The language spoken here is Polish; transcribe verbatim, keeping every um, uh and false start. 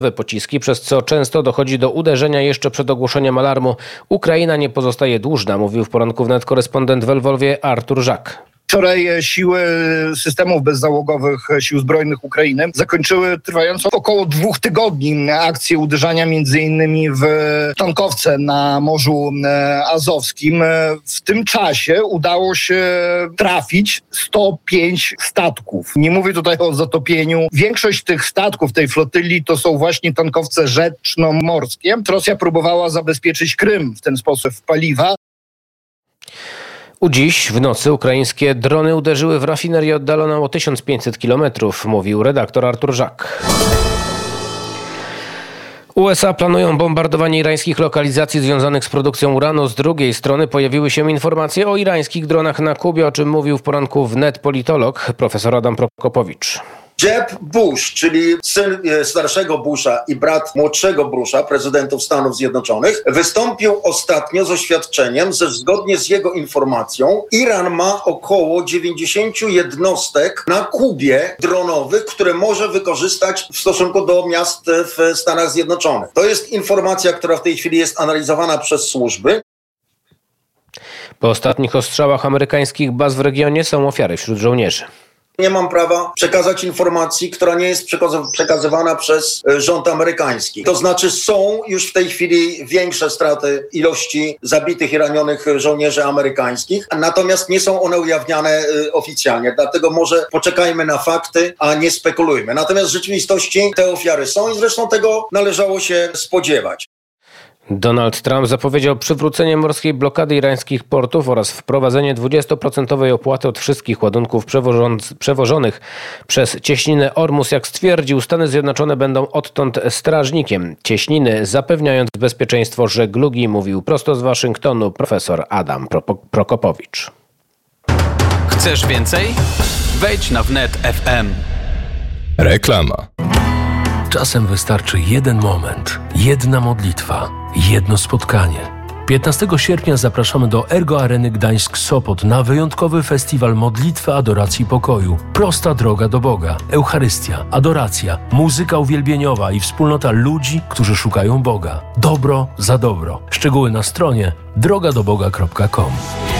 pociski, przez co często dochodzi do uderzenia jeszcze przed ogłoszeniem alarmu. Ukraina nie pozostaje dłużna, mówił w poranku wnet korespondent w Lwowie Artur Żak. Wczoraj siły systemów bezzałogowych Sił Zbrojnych Ukrainy zakończyły trwającą około dwóch tygodni akcję uderzania między innymi w tankowce na Morzu Azowskim. W tym czasie udało się trafić sto pięć statków. Nie mówię tutaj o zatopieniu. Większość tych statków tej flotyli to są właśnie tankowce rzecznomorskie. Rosja próbowała zabezpieczyć Krym w ten sposób paliwa. U dziś w nocy ukraińskie drony uderzyły w rafinerię oddaloną o tysiąc pięćset kilometrów, mówił redaktor Artur Żak. U S A planują bombardowanie irańskich lokalizacji związanych z produkcją uranu. Z drugiej strony pojawiły się informacje o irańskich dronach na Kubie, o czym mówił w poranku wnet politolog profesor Adam Prokopowicz. Jeb Bush, czyli syn starszego Busha i brat młodszego Busha, prezydentów Stanów Zjednoczonych, wystąpił ostatnio z oświadczeniem, że zgodnie z jego informacją Iran ma około dziewięćdziesiąt jednostek na Kubie dronowych, które może wykorzystać w stosunku do miast w Stanach Zjednoczonych. To jest informacja, która w tej chwili jest analizowana przez służby. Po ostatnich ostrzałach amerykańskich baz w regionie są ofiary wśród żołnierzy. Nie mam prawa przekazać informacji, która nie jest przekazywana przez rząd amerykański. To znaczy są już w tej chwili większe straty ilości zabitych i ranionych żołnierzy amerykańskich, natomiast nie są one ujawniane oficjalnie. Dlatego może poczekajmy na fakty, a nie spekulujmy. Natomiast w rzeczywistości te ofiary są i zresztą tego należało się spodziewać. Donald Trump zapowiedział przywrócenie morskiej blokady irańskich portów oraz wprowadzenie dwudziestoprocentowej opłaty od wszystkich ładunków przewożonych przez cieśninę Ormus. Jak stwierdził, Stany Zjednoczone będą odtąd strażnikiem cieśniny, zapewniając bezpieczeństwo żeglugi, mówił prosto z Waszyngtonu profesor Adam Prokopowicz. Chcesz więcej? Wejdź na wnet kropka f m. Reklama. Czasem wystarczy jeden moment, jedna modlitwa, jedno spotkanie. piętnastego sierpnia zapraszamy do Ergo Areny Gdańsk-Sopot na wyjątkowy festiwal modlitwy, adoracji, pokoju. Prosta droga do Boga, Eucharystia, adoracja, muzyka uwielbieniowa i wspólnota ludzi, którzy szukają Boga. Dobro za dobro. Szczegóły na stronie droga do boga kropka com.